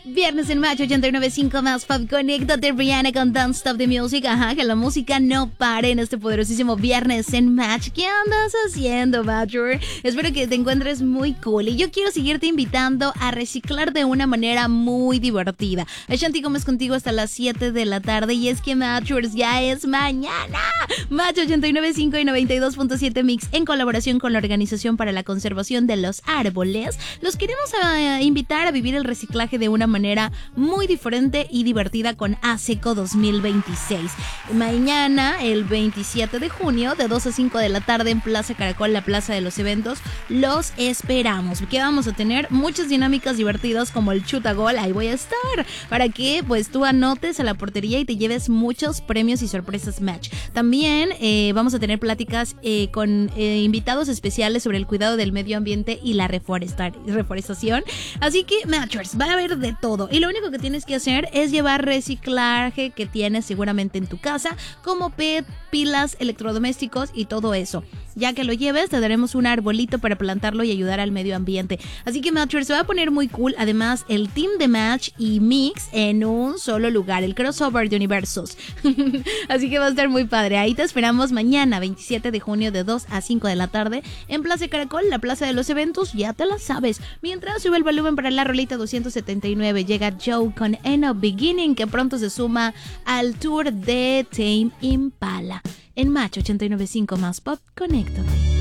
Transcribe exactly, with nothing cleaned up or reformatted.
Viernes en Match ochenta y nueve punto cinco más Pop. Conéctate, Rihanna con Don't Stop the Music. Ajá, que la música no pare en este poderosísimo Viernes en Match. ¿Qué andas haciendo, Matcher? Espero que te encuentres muy cool. Y yo quiero seguirte invitando a reciclar de una manera muy divertida. Ashanti Gómez contigo hasta las siete de la tarde. Y es que Matchers ya es mañana. Match ochenta y nueve punto cinco y noventa y dos punto siete Mix, en colaboración con la Organización para la Conservación de los Árboles, los queremos a invitar a vivir el reciclaje de una manera manera muy diferente y divertida con ASECO dos mil veintiséis. Mañana, el veintisiete de junio, de dos a cinco de la tarde en Plaza Caracol, la plaza de los eventos, los esperamos. Que vamos a tener muchas dinámicas divertidas como el chuta gol. Ahí voy a estar para que pues tú anotes a la portería y te lleves muchos premios y sorpresas Match. También eh, vamos a tener pláticas eh, con eh, invitados especiales sobre el cuidado del medio ambiente y la reforestar, reforestación. Así que Matchers, va a haber de todo. Y lo único que tienes que hacer es llevar reciclaje que tienes seguramente en tu casa, como P E T, pilas, electrodomésticos y todo eso. Ya que lo lleves, te daremos un arbolito para plantarlo y ayudar al medio ambiente. Así que Matchers, se va a poner muy cool. Además, el team de Match y Mix en un solo lugar, el crossover de universos. Así que va a estar muy padre. Ahí te esperamos mañana, veintisiete de junio, de dos a cinco de la tarde, en Plaza Caracol, la plaza de los eventos. Ya te la sabes. Mientras sube el volumen para la rolita doscientos setenta y nueve, llega Joe con End of Beginning, que pronto se suma al tour de Tame Impala. En Match ochenta y nueve punto cinco más Pop, conéctate.